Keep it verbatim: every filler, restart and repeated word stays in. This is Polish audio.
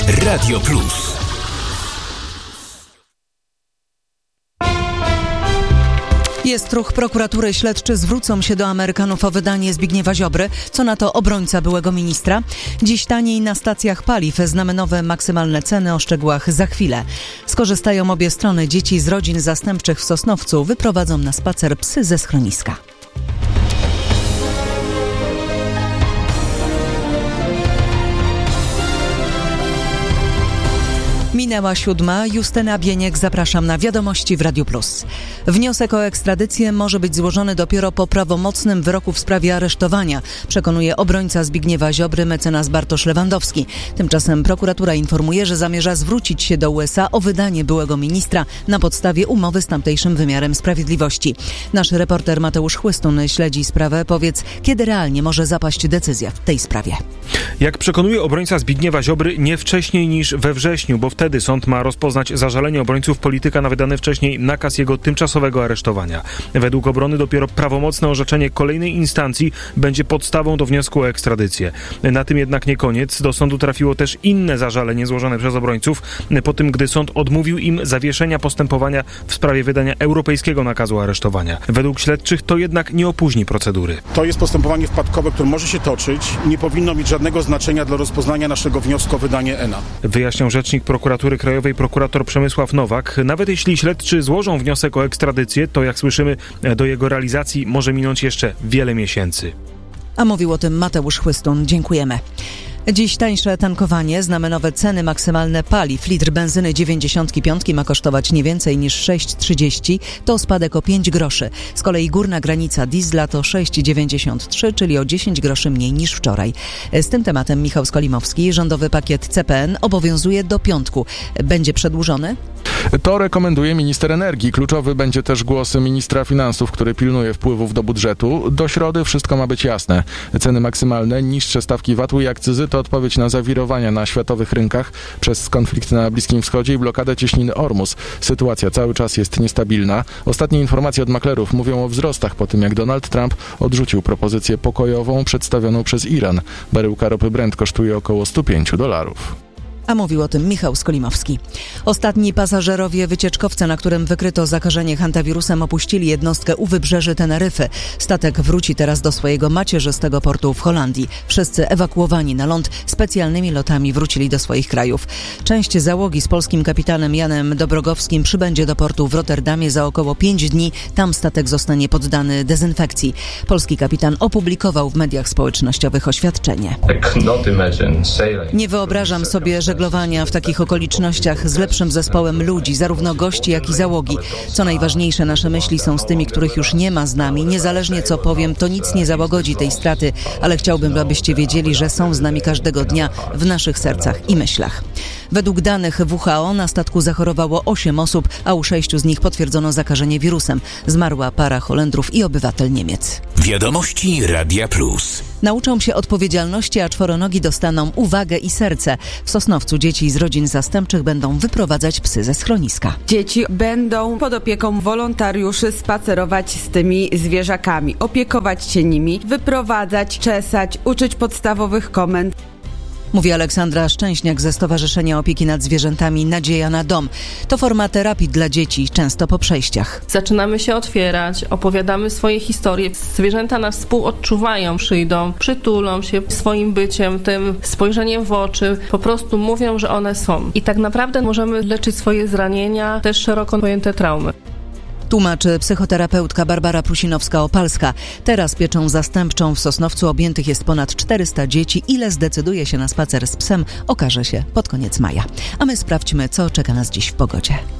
Radio Plus. Jest ruch prokuratury. Śledczy zwrócą się do Amerykanów o wydanie Zbigniewa Ziobry. Co na to obrońca byłego ministra? Dziś taniej na stacjach paliw. Znamy nowe maksymalne ceny. O szczegółach za chwilę. Skorzystają obie strony. Dzieci z rodzin zastępczych w Sosnowcu wyprowadzą na spacer psy ze schroniska. Minęła siódma. Justyna Bieniek, zapraszam na Wiadomości w Radiu Plus. Wniosek o ekstradycję może być złożony dopiero po prawomocnym wyroku w sprawie aresztowania, przekonuje obrońca Zbigniewa Ziobry, mecenas Bartosz Lewandowski. Tymczasem prokuratura informuje, że zamierza zwrócić się do U S A o wydanie byłego ministra na podstawie umowy z tamtejszym wymiarem sprawiedliwości. Nasz reporter Mateusz Chłystun śledzi sprawę. Powiedz, kiedy realnie może zapaść decyzja w tej sprawie? Jak przekonuje obrońca Zbigniewa Ziobry, nie wcześniej niż we wrześniu, bo wtedy sąd ma rozpoznać zażalenie obrońców polityka na wydany wcześniej nakaz jego tymczasowego aresztowania. Według obrony dopiero prawomocne orzeczenie kolejnej instancji będzie podstawą do wniosku o ekstradycję. Na tym jednak nie koniec. Do sądu trafiło też inne zażalenie złożone przez obrońców, po tym gdy sąd odmówił im zawieszenia postępowania w sprawie wydania europejskiego nakazu aresztowania. Według śledczych to jednak nie opóźni procedury. To jest postępowanie wpadkowe, które może się toczyć. Nie powinno mieć żadnego znaczenia dla rozpoznania naszego wniosku o wydanie E N A. Wyjaśniał rzecznik prokuratury krajowej prokurator Przemysław Nowak. Nawet jeśli śledczy złożą wniosek o ekstradycję, to jak słyszymy, do jego realizacji może minąć jeszcze wiele miesięcy. A mówił o tym Mateusz Chłystun. Dziękujemy. Dziś tańsze tankowanie. Znamy nowe ceny maksymalne paliw. Litr benzyny dziewięćdziesiąt pięć ma kosztować nie więcej niż sześć trzydzieści. To spadek o pięć groszy. Z kolei górna granica diesla to sześć dziewięćdziesiąt trzy, czyli o dziesięć groszy mniej niż wczoraj. Z tym tematem Michał Skolimowski. Rządowy pakiet C P N obowiązuje do piątku. Będzie przedłużony? To rekomenduje minister energii. Kluczowy będzie też głos ministra finansów, który pilnuje wpływów do budżetu. Do środy wszystko ma być jasne. Ceny maksymalne, niższe stawki V A T-u i akcyzy to odpowiedź na zawirowania na światowych rynkach przez konflikt na Bliskim Wschodzie i blokadę cieśniny Ormus. Sytuacja cały czas jest niestabilna. Ostatnie informacje od maklerów mówią o wzrostach po tym, jak Donald Trump odrzucił propozycję pokojową przedstawioną przez Iran. Baryłka ropy Brent kosztuje około sto pięć dolarów. A mówił o tym Michał Skolimowski. Ostatni pasażerowie wycieczkowca, na którym wykryto zakażenie hantawirusem, opuścili jednostkę u wybrzeży Teneryfy. Statek wróci teraz do swojego macierzystego portu w Holandii. Wszyscy ewakuowani na ląd specjalnymi lotami wrócili do swoich krajów. Część załogi z polskim kapitanem Janem Dobrogowskim przybędzie do portu w Rotterdamie za około pięć dni. Tam statek zostanie poddany dezynfekcji. Polski kapitan opublikował w mediach społecznościowych oświadczenie. Nie wyobrażam sobie żeglowania w takich okolicznościach z lepszym zespołem ludzi, zarówno gości, jak i załogi. Co najważniejsze, nasze myśli są z tymi, których już nie ma z nami. Niezależnie co powiem, to nic nie załagodzi tej straty, ale chciałbym, abyście wiedzieli, że są z nami każdego dnia w naszych sercach i myślach. Według danych W H O na statku zachorowało osiem osób, a u sześciu z nich potwierdzono zakażenie wirusem. Zmarła para Holendrów i obywatel Niemiec. Wiadomości Radia Plus. Nauczą się odpowiedzialności, a czworonogi dostaną uwagę i serce. W Sosnowcu dzieci z rodzin zastępczych będą wyprowadzać psy ze schroniska. Dzieci będą pod opieką wolontariuszy spacerować z tymi zwierzakami, opiekować się nimi, wyprowadzać, czesać, uczyć podstawowych komend. Mówi Aleksandra Szczęśniak ze Stowarzyszenia Opieki nad Zwierzętami Nadzieja na Dom. To forma terapii dla dzieci, często po przejściach. Zaczynamy się otwierać, opowiadamy swoje historie. Zwierzęta nas współodczuwają, przyjdą, przytulą się swoim byciem, tym spojrzeniem w oczy. Po prostu mówią, że one są. I tak naprawdę możemy leczyć swoje zranienia, też szeroko pojęte traumy. Tłumaczy psychoterapeutka Barbara Prusinowska-Opalska. Teraz pieczą zastępczą w Sosnowcu objętych jest ponad czterysta dzieci. Ile zdecyduje się na spacer z psem, okaże się pod koniec maja. A my sprawdźmy, co czeka nas dziś w pogodzie.